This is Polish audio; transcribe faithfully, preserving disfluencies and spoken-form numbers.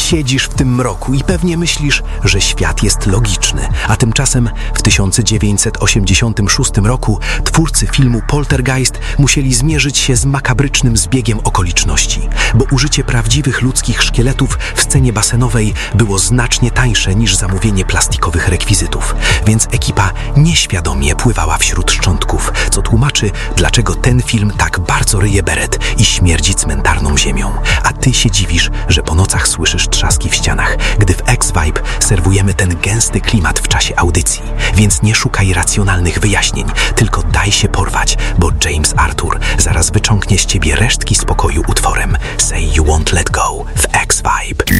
Siedzisz w tym mroku i pewnie myślisz, że świat jest logiczny, a tymczasem w tysiąc dziewięćset osiemdziesiątym szóstym roku twórcy filmu Poltergeist musieli zmierzyć się z makabrycznym zbiegiem okoliczności, bo użycie prawdziwych ludzkich szkieletów w scenie basenowej było znacznie tańsze niż zamówienie plastikowych rekwizytów, więc ekipa nieświadomie pływała wśród szczątków, co tłumaczy, dlaczego ten film tak bardzo ryje beret i śmierdzi cmentarną ziemią. A ty się dziwisz, że po nocach słyszysz trzaski w ścianach, gdy w X-Vibe serwujemy ten gęsty klimat w czasie audycji. Więc nie szukaj racjonalnych wyjaśnień, tylko daj się porwać, bo James Arthur zaraz wyciągnie z ciebie resztki spokoju utworem Say You Won't Let Go w X-Vibe.